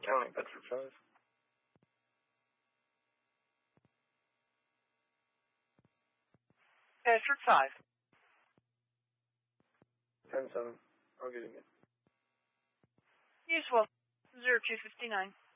County, Bedford 5. Bedford 5. 10-7. I'll get him in. Usual. 0259.